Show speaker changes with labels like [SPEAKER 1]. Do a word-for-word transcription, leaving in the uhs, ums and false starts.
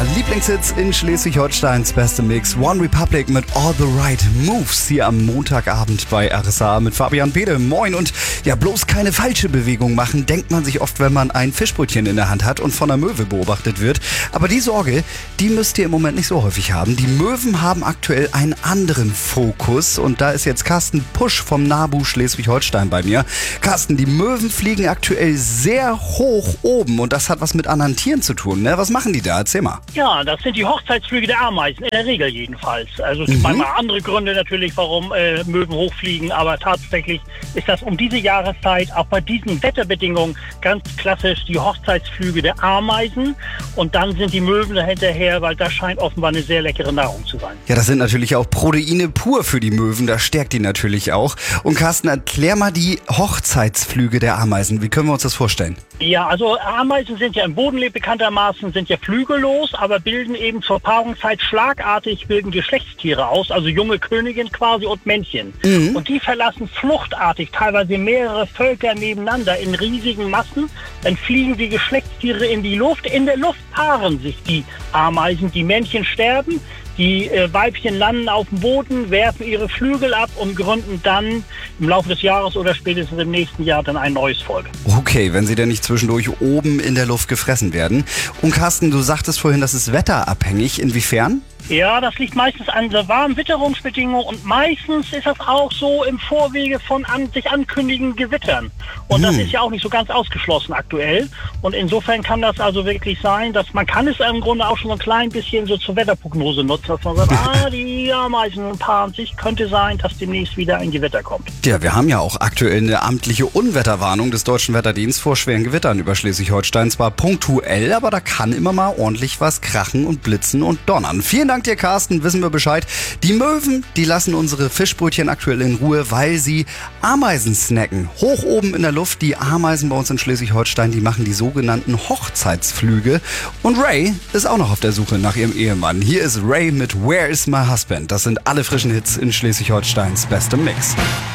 [SPEAKER 1] Lieblingshits in Schleswig-Holsteins beste Mix. One Republic mit All the Right Moves hier am Montagabend bei R S A mit Fabian Bede. Moin. Und ja, bloß keine falsche Bewegung machen, denkt man sich oft, wenn man ein Fischbrötchen in der Hand hat und von einer Möwe beobachtet wird. Aber die Sorge, die müsst ihr im Moment nicht so häufig haben. Die Möwen haben aktuell einen anderen Fokus und da ist jetzt Carsten Pusch vom NABU Schleswig-Holstein bei mir. Carsten, die Möwen fliegen aktuell sehr hoch oben und das hat was mit anderen Tieren zu tun, ne? Was machen die da? Erzähl mal.
[SPEAKER 2] Ja, das sind die Hochzeitsflüge der Ameisen, in der Regel jedenfalls. Also es gibt
[SPEAKER 1] Mhm.
[SPEAKER 2] manchmal andere Gründe natürlich, warum äh, Möwen hochfliegen, aber tatsächlich ist das um diese Jahreszeit, auch bei diesen Wetterbedingungen, ganz klassisch die Hochzeitsflüge der Ameisen. Und dann sind die Möwen dahinterher, weil das scheint offenbar eine sehr leckere Nahrung zu sein.
[SPEAKER 1] Ja, das sind natürlich auch Proteine pur für die Möwen, das stärkt die natürlich auch. Und Carsten, erklär mal die Hochzeitsflüge der Ameisen. Wie können wir uns das vorstellen?
[SPEAKER 2] Ja, also Ameisen sind ja im Bodenleben bekanntermaßen, sind ja flügellos, aber bilden eben zur Paarungszeit schlagartig wilden Geschlechtstiere aus, also junge Königin quasi und Männchen. Mhm. Und die verlassen fluchtartig teilweise mehrere Völker nebeneinander in riesigen Massen. Dann fliegen die Geschlechtstiere in die Luft. In der Luft paaren sich die Ameisen, die Männchen sterben. Die äh, Weibchen landen auf dem Boden, werfen ihre Flügel ab und gründen dann im Laufe des Jahres oder spätestens im nächsten Jahr dann ein neues Volk.
[SPEAKER 1] Okay, wenn sie denn nicht zwischendurch oben in der Luft gefressen werden. Und Carsten, du sagtest vorhin, das ist wetterabhängig. Inwiefern?
[SPEAKER 2] Ja, das liegt meistens an der warmen Witterungsbedingungen und meistens ist das auch so im Vorwege von an, sich ankündigenden Gewittern. Und hm. das ist ja auch nicht so ganz ausgeschlossen aktuell. Und insofern kann das also wirklich sein, dass man kann es im Grunde auch schon so ein klein bisschen so zur Wetterprognose nutzen, dass man sagt, ah, die Ameisen paaren sich, könnte sein, dass demnächst wieder ein Gewitter kommt.
[SPEAKER 1] Ja, wir haben ja auch aktuell eine amtliche Unwetterwarnung des Deutschen Wetterdienstes vor schweren Gewittern über Schleswig-Holstein. Zwar punktuell, aber da kann immer mal ordentlich was krachen und blitzen und donnern. Vielen Dank dir, Carsten, wissen wir Bescheid. Die Möwen, die lassen unsere Fischbrötchen aktuell in Ruhe, weil sie Ameisen snacken. Hoch oben in der Luft, die Ameisen bei uns in Schleswig-Holstein, die machen die sogenannten Hochzeitsflüge. Und Ray ist auch noch auf der Suche nach ihrem Ehemann. Hier ist Ray mit Where is my husband? Das sind alle frischen Hits in Schleswig-Holsteins bestem Mix.